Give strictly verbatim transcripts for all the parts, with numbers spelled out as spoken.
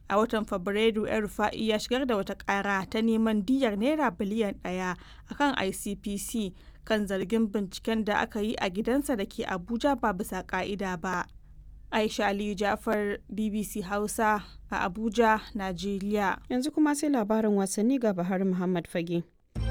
A watan Fabrairu, El-Rufai ya shigar da wata ƙara ta neman diyyar naira biliyan ɗaya a kan I C P C kan zargin binciken da aka yi a gidansa da ke Abuja ba bisa ƙa'ida ba. Aisha Aliyu Jafar, B B C Hausa a Abuja, Najeriya. Yanzu kuma sai labarin wasanni ga Bahar Muhammad Fage.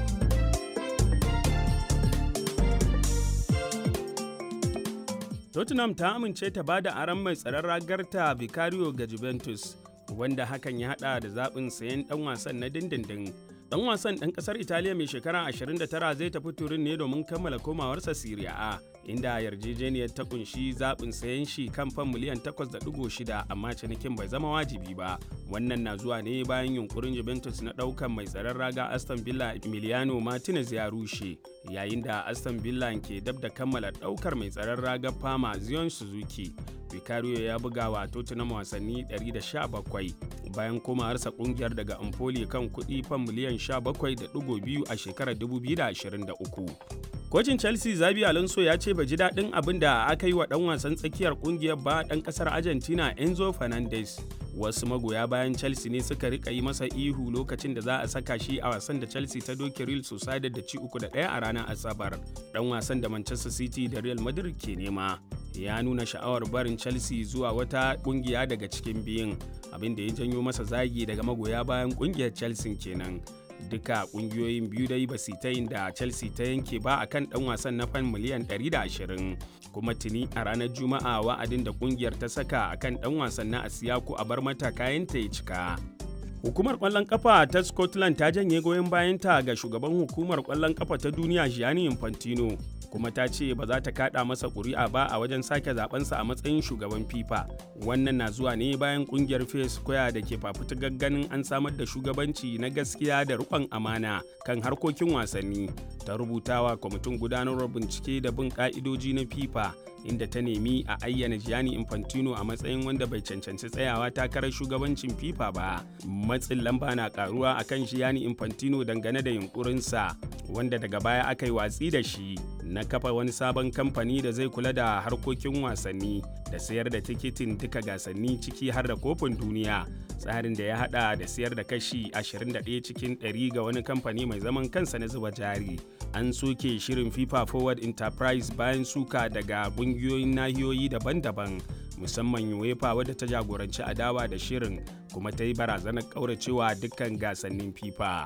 Tottenham ta amince ta bada aron mai tsaron ragarta Vicario ga Juventus, wanda hakan ya hada da zaɓin sayen ɗan wasan na dindindin. Ɗan wasan ɗan ƙasar Italiya mai shekara ashirin da tara zai tafi Turin ne domin kammala komawarsa Serie A, inda yarjejeniyar ta kunshi zaɓin sayen shi kan fan miliyan takwas da ɗigo shida, amma cinikin bai zama wajibi ba. Wannan na zuwa ne bayan yunkurin Juventus na ɗaukan mai tsaron raga Aston Villa Emiliano Martinez ya rushe, yayin da Aston Villa ke dab da kammala ɗaukar mai tsaron raga Parma Zion Suzuki. Vicario ya buga wa Tottenham wasanni ɗari da sha bakwai bayan komawarsa kungiyar daga Empoli kan kuɗi fan miliyan sha bakwai da ɗigo biyu a shekarar dubu biyu da ashirin da uku. Kocin Chelsea Xabi Alonso ya ce bai ji daɗin abin da aka yi wa ɗan wasan tsakiyar kungiyar ba ɗan ƙasar Argentina Enzo Fernandez. Wasu magoya bayan Chelsea ne suka rika yi masa ihu lokacin da za a saka shi a wasan da Chelsea ta doke Real Sociedad da ci uku da ɗaya a ranar Asabar. Ɗan wasan da Manchester City da Real Madrid ke nema ya nuna sha'awar barin Chelsea zuwa wata kungiya daga cikin biyun, abin da ya janyo masa zagi daga magoya bayan kungiyar Chelsea kenan. Duka kungiyoyin biyu dai ba su ta yin da Chelsea ta yanke ba akan dan wasan na fan miliyan ɗari da ashirin, kuma tuni a ranar Juma'a wa'adin da kungiyar ta saka akan dan wasan na Asiyaku a bar mata kayanta ya cika. Hukumar ƙwallon ƙafa ta Scotland ta janye goyon bayanta ga shugaban hukumar ƙwallon ƙafa ta duniya Gianni Infantino, kuma ta ce ba za ta kada masa ƙuri'a ba a wajen sake zabensa a matsayin shugaban FIFA. Wannan na zuwa ne bayan kungiyar Fair Square da ke fafutukar ganin an samar da shugabanci na gaskiya da riƙon amana kan harkokin wasanni, ta rubutawa kwamitin gudanarwar bincike da bin ƙa'idoji na FIFA, inda ta nemi a ayyana Gianni Infantino a matsayin wanda bai cancanci tsayawa takarar shugabancin FIFA ba. Matsin lamba na karuwa akan Gianni Infantino dangane da yunkurinsa, wanda daga baya aka yi watsi da shi, na kafa wani sabon kamfani da zai kula da harkokin wasanni da sayar da tikitin duka gasanni ciki har da kofin duniya, tsarin da ya hada da sayar da kashi ashirin da ɗaya cikin ɗari ga wani kamfani mai zaman kansa na zuba jari. An soke shirin FIFA Forward Enterprise bayan suka daga ƙungiyoyin nahiyoyi daban-daban, musamman UEFA wadda ta jagoranci adawa da shirin kuma ta yi barazanar ƙauracewa dukkan gasannin FIFA.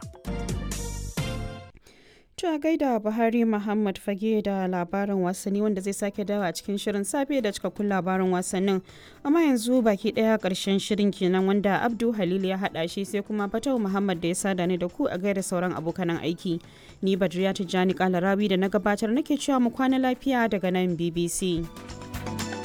a gaida Buhari Muhammad Fage da labarin wasanni, wanda zai sake dawo a cikin shirin safe da cikakkun labarin wasannin. Amma yanzu baki daya karshen shirin kenan, wanda Abdu Halil ya hada shi, sai kuma Fatau Muhammad da ya sada ni da ku a gaida sauran abokanan aiki. Ni Badriya Tijjani Kalarawi da na gabatar nake cewa mu kwana lafiya daga nan B B C.